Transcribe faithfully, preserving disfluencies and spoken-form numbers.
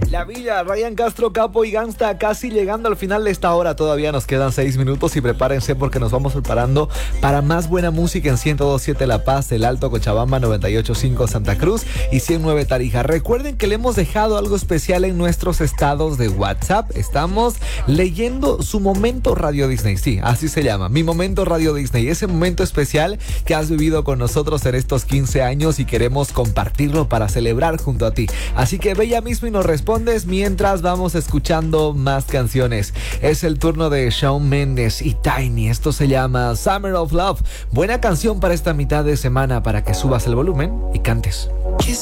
La Villa, Ryan Castro, Capo y Gangsta, casi llegando al final de esta hora. Todavía nos quedan seis minutos y prepárense porque nos vamos preparando para más buena música en ciento dos punto siete La Paz, El Alto, Cochabamba, noventa y ocho punto cinco Santa Cruz y ciento nueve Tarija. Recuerden que le hemos dejado algo especial en nuestros estados de WhatsApp. Estamos leyendo su momento Radio Disney. Sí, así se llama, mi momento Radio Disney. Ese momento especial que has vivido con nosotros en estos quince años y queremos compartirlo para celebrar junto a ti. Así que ve ya mismo y nos respondes mientras vamos escuchando más canciones. Es el turno de Shawn Mendes y Tiny. Esto se llama Summer of Love. Buena canción para esta mitad de semana para que subas el volumen y cantes.